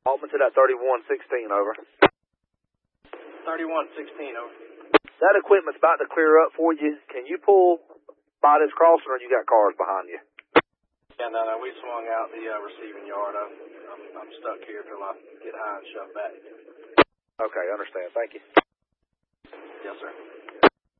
Altman to that 3116, over. 3116, over. That equipment's about to clear up for you. Can you pull by this crossing, or you got cars behind you? Yeah, no, we swung out the receiving yard. I'm stuck here till I get high and shove back. Okay, understand. Thank you. Yes, sir.